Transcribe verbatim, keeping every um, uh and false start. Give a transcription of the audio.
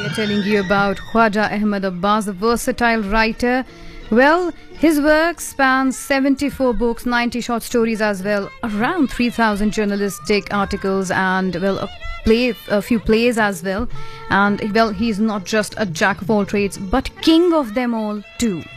We are telling you about Khwaja Ahmad Abbas, the versatile writer. Well, his work spans seventy-four books, ninety short stories as well, around three thousand journalistic articles, and well, a play, a few plays as well. And well, he's not just a jack of all trades, but king of them all too.